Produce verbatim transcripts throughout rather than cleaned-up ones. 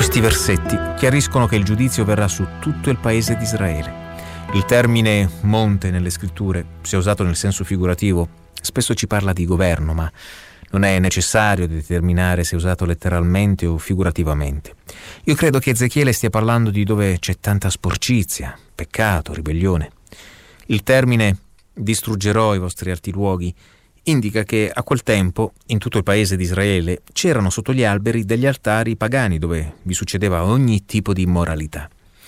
Questi versetti chiariscono che il giudizio verrà su tutto il paese di Israele. Il termine monte nelle scritture, se usato nel senso figurativo, spesso ci parla di governo, ma non è necessario determinare se è usato letteralmente o figurativamente. Io credo che Ezechiele stia parlando di dove c'è tanta sporcizia, peccato, ribellione. Il termine distruggerò i vostri alti luoghi indica che a quel tempo in tutto il paese di Israele c'erano sotto gli alberi degli altari pagani dove vi succedeva ogni tipo di immoralità.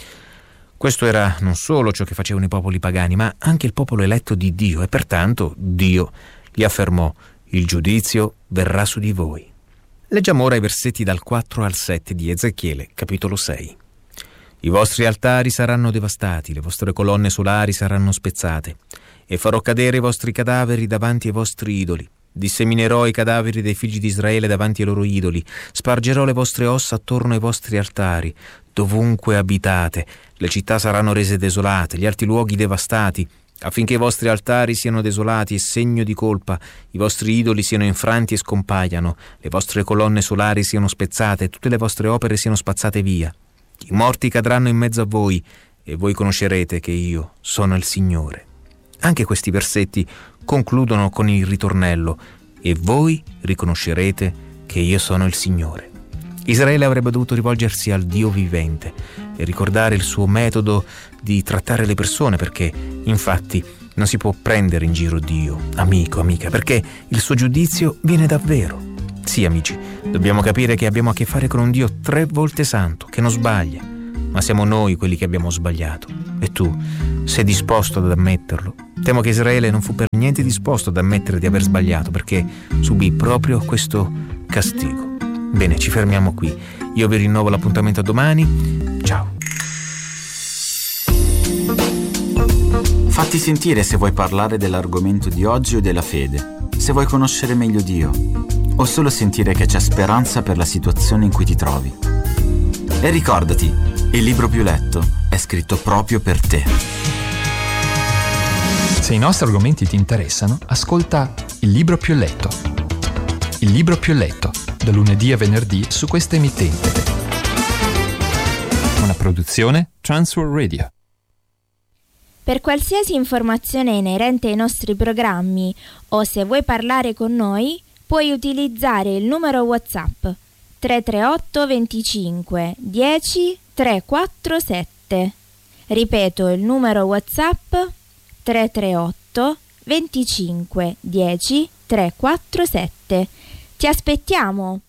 Questo era non solo ciò che facevano i popoli pagani, ma anche il popolo eletto di Dio, e pertanto Dio gli affermò: il giudizio verrà su di voi. Leggiamo ora i versetti dal quattro al sette di Ezechiele, capitolo sei. I vostri altari saranno devastati, le vostre colonne solari saranno spezzate, e farò cadere i vostri cadaveri davanti ai vostri idoli. Disseminerò i cadaveri dei figli di Israele davanti ai loro idoli, spargerò le vostre ossa attorno ai vostri altari, dovunque abitate. Le città saranno rese desolate, gli alti luoghi devastati, affinché i vostri altari siano desolati e segno di colpa, i vostri idoli siano infranti e scompaiano, le vostre colonne solari siano spezzate, tutte le vostre opere siano spazzate via. I morti cadranno in mezzo a voi, e voi conoscerete che io sono il Signore. Anche questi versetti concludono con il ritornello: e voi riconoscerete che io sono il Signore. Israele avrebbe dovuto rivolgersi al Dio vivente e ricordare il suo metodo di trattare le persone, perché infatti non si può prendere in giro Dio, amico, amica, perché il suo giudizio viene davvero. Sì, amici, dobbiamo capire che abbiamo a che fare con un Dio tre volte santo, che non sbaglia, ma siamo noi quelli che abbiamo sbagliato. E tu sei disposto ad ammetterlo? Temo che Israele non fu per niente disposto ad ammettere di aver sbagliato, perché subì proprio questo castigo. Bene, ci fermiamo qui. Io vi rinnovo l'appuntamento a domani. Ciao. Fatti sentire se vuoi parlare dell'argomento di oggi o della fede, se vuoi conoscere meglio Dio, o solo sentire che c'è speranza per la situazione in cui ti trovi. E ricordati, il libro più letto è scritto proprio per te. Se i nostri argomenti ti interessano, ascolta Il libro più letto. Il libro più letto, da lunedì a venerdì su questa emittente. Una produzione Transworld Radio. Per qualsiasi informazione inerente ai nostri programmi o se vuoi parlare con noi, puoi utilizzare il numero WhatsApp tre tre otto venticinque dieci trecentoquarantasette. Ripeto il numero WhatsApp tre tre otto venticinque dieci trecentoquarantasette. Ti aspettiamo!